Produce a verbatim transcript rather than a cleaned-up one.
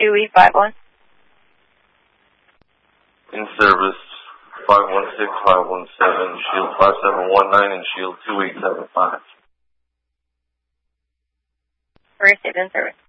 two E five one. In service, five one six, five one seven, shield five seven one nine, and shield two eight seven five. Received in service.